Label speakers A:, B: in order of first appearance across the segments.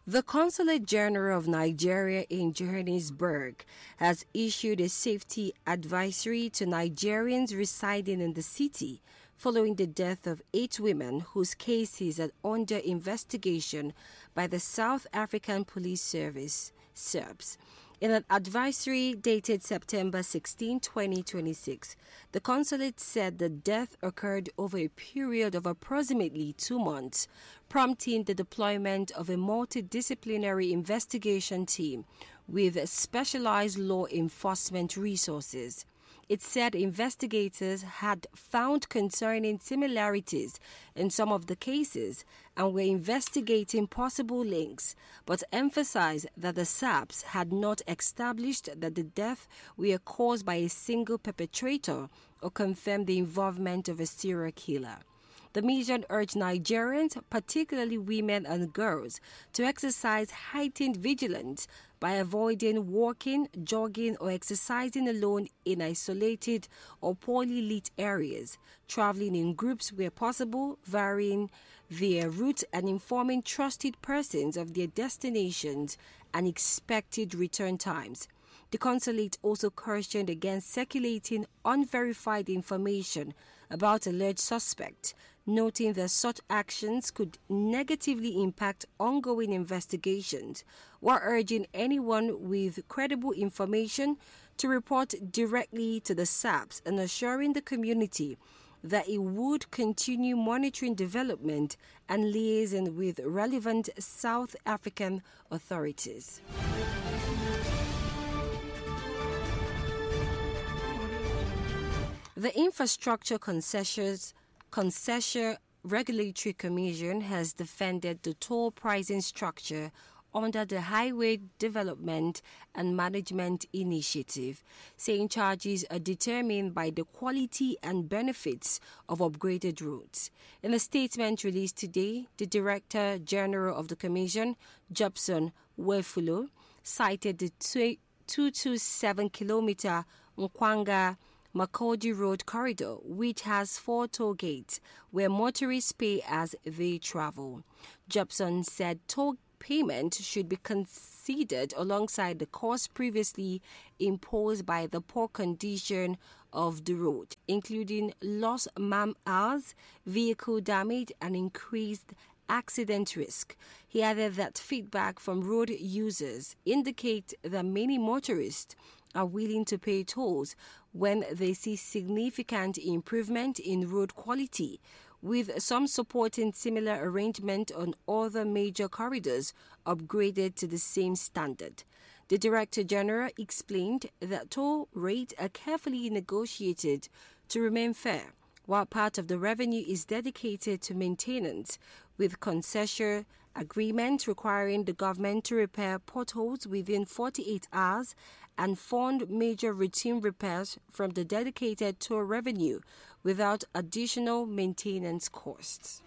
A: The Consulate General of Nigeria in Johannesburg has issued a safety advisory to Nigerians residing in the city following the death of 8 women whose cases are under investigation by the South African Police Service, SAPS. In an advisory dated September 16, 2026, the consulate said the death occurred over a period of approximately 2 months, prompting the deployment of a multidisciplinary investigation team with specialized law enforcement resources. It said investigators had found concerning similarities in some of the cases and were investigating possible links, but emphasized that the SAPS had not established that the deaths were caused by a single perpetrator or confirmed the involvement of a serial killer. The mission urged Nigerians, particularly women and girls, to exercise heightened vigilance by avoiding walking, jogging, or exercising alone in isolated or poorly lit areas, traveling in groups where possible, varying their route and informing trusted persons of their destinations and expected return times. The consulate also cautioned against circulating unverified information about alleged suspects, noting that such actions could negatively impact ongoing investigations, while urging anyone with credible information to report directly to the SAPS and assuring the community that it would continue monitoring development and liaising with relevant South African authorities. The Infrastructure Concession Regulatory Commission has defended the toll pricing structure under the Highway Development and Management Initiative, saying charges are determined by the quality and benefits of upgraded roads. In a statement released today, the Director General of the Commission, Jobson Wefulo, cited the 227-kilometer Nkwanga Makurdi Road corridor, which has 4 toll gates where motorists pay as they travel. Jobson said toll payment should be considered alongside the cost previously imposed by the poor condition of the road, including lost man-hours, vehicle damage, and increased accident risk. He added that feedback from road users indicate that many motorists are willing to pay tolls when they see significant improvement in road quality, with some supporting similar arrangement on other major corridors upgraded to the same standard. The Director General explained that toll rates are carefully negotiated to remain fair, while part of the revenue is dedicated to maintenance, with concession agreements requiring the government to repair potholes within 48 hours and fund major routine repairs from the dedicated toll revenue without additional maintenance costs.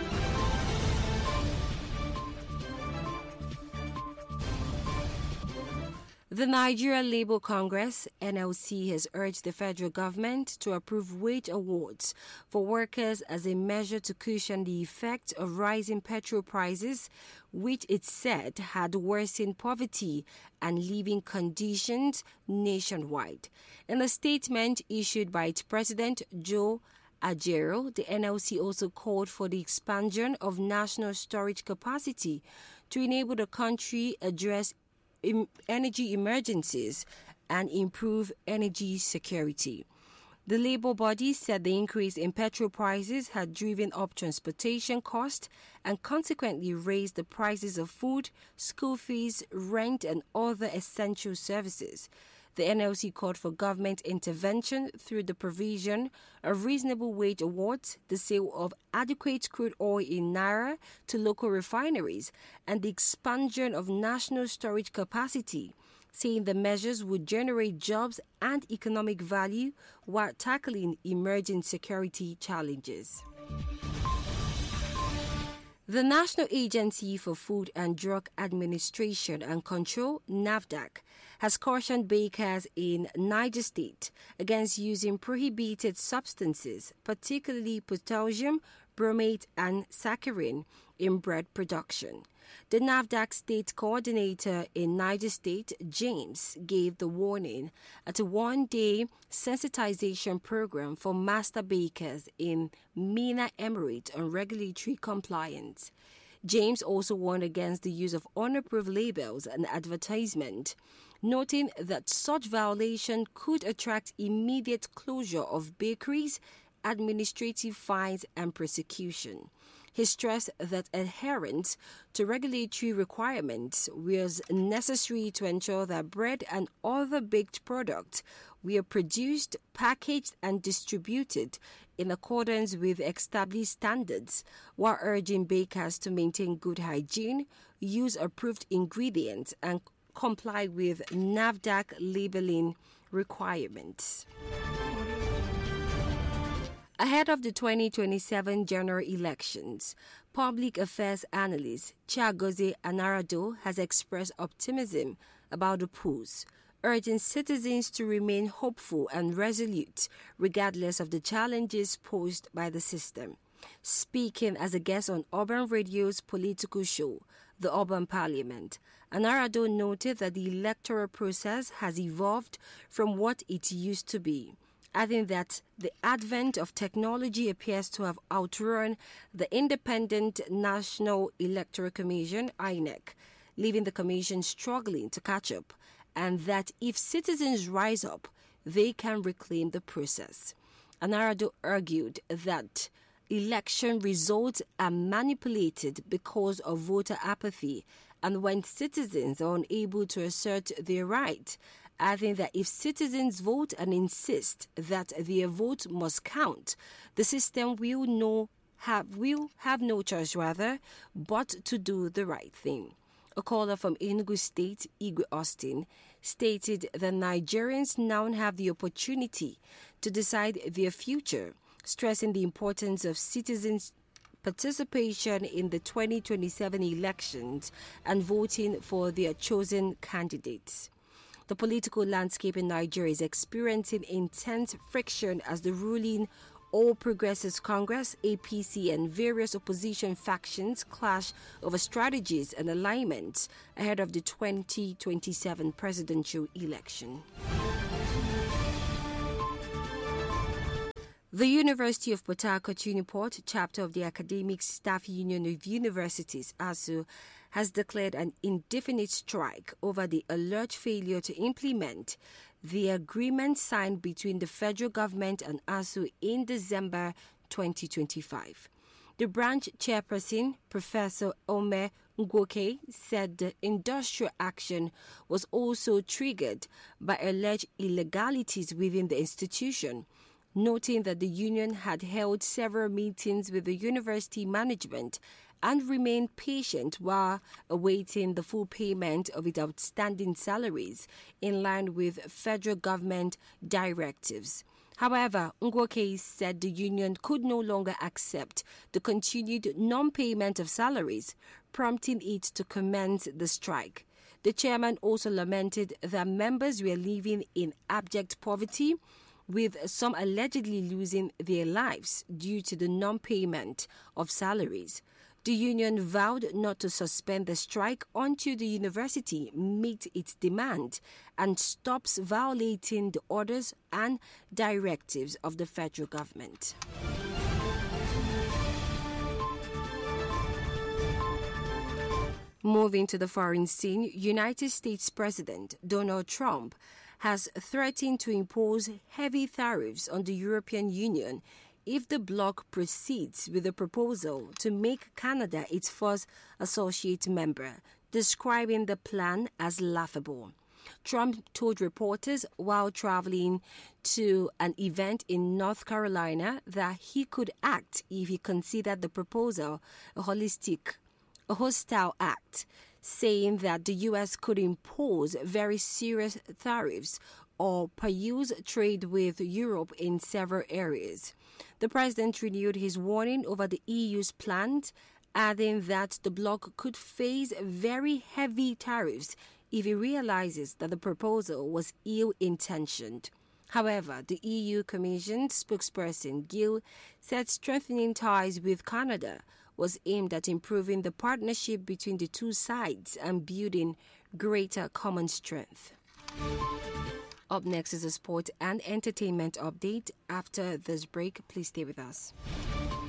A: The Nigeria Labour Congress, NLC, has urged the federal government to approve wage awards for workers as a measure to cushion the effect of rising petrol prices, which it said had worsened poverty and living conditions nationwide. In a statement issued by its president, Joe Ajaero, the NLC also called for the expansion of national storage capacity to enable the country address energy emergencies and improve energy security. The labor body said the increase in petrol prices had driven up transportation costs and consequently raised the prices of food, school fees, rent, and other essential services. The NLC called for government intervention through the provision of reasonable wage awards, the sale of adequate crude oil in naira to local refineries, and the expansion of national storage capacity, saying the measures would generate jobs and economic value while tackling emerging security challenges. The National Agency for Food and Drug Administration and Control, NAFDAC, has cautioned bakers in Niger State against using prohibited substances, particularly potassium, bromate, and saccharin, in bread production. The NAFDAC state coordinator in Niger State, James, gave the warning at a one-day sensitization program for master bakers in MENA Emirate on regulatory compliance. James also warned against the use of unapproved labels and advertisement, noting that such violation could attract immediate closure of bakeries, administrative fines, and prosecution. He stressed that adherence to regulatory requirements was necessary to ensure that bread and other baked products were produced, packaged, and distributed in accordance with established standards, while urging bakers to maintain good hygiene, use approved ingredients, and comply with NAFDAC labeling requirements. Ahead of the 2027 general elections, public affairs analyst Chiagozie Anarado has expressed optimism about the polls, urging citizens to remain hopeful and resolute regardless of the challenges posed by the system. Speaking as a guest on Urban Radio's political show, The Urban Parliament, Anarado noted that the electoral process has evolved from what it used to be, adding that the advent of technology appears to have outrun the Independent National Electoral Commission, INEC, leaving the commission struggling to catch up, and that if citizens rise up, they can reclaim the process. Anarado argued that election results are manipulated because of voter apathy and when citizens are unable to assert their right, adding that if citizens vote and insist that their vote must count, the system will have no choice but to do the right thing. A caller from Enugu State, Igwe Austin, stated that Nigerians now have the opportunity to decide their future, stressing the importance of citizens' participation in the 2027 elections and voting for their chosen candidates. The political landscape in Nigeria is experiencing intense friction as the ruling All Progressives Congress, APC, and various opposition factions clash over strategies and alignments ahead of the 2027 presidential election. The University of Port Harcourt Uniport, chapter of the Academic Staff Union of Universities, ASU, has declared an indefinite strike over the alleged failure to implement the agreement signed between the federal government and ASU in December 2025. The branch chairperson, Professor Ome Ngwoke, said the industrial action was also triggered by alleged illegalities within the institution, noting that the union had held several meetings with the university management and remained patient while awaiting the full payment of its outstanding salaries in line with federal government directives. However, Ngwoke said the union could no longer accept the continued non-payment of salaries, prompting it to commence the strike. The chairman also lamented that members were living in abject poverty, with some allegedly losing their lives due to the non-payment of salaries. The union vowed not to suspend the strike until the university meets its demand and stops violating the orders and directives of the federal government. Moving to the foreign scene, United States President Donald Trump has threatened to impose heavy tariffs on the European Union if the bloc proceeds with the proposal to make Canada its first associate member, describing the plan as laughable. Trump told reporters while traveling to an event in North Carolina that he could act if he considered the proposal a hostile act, saying that the U.S. could impose very serious tariffs or pursue trade with Europe in several areas. The president renewed his warning over the EU's plans, adding that the bloc could face very heavy tariffs if he realizes that the proposal was ill-intentioned. However, the EU Commission spokesperson Gill said strengthening ties with Canada was aimed at improving the partnership between the two sides and building greater common strength. Up next is a sport and entertainment update. After this break, please stay with us.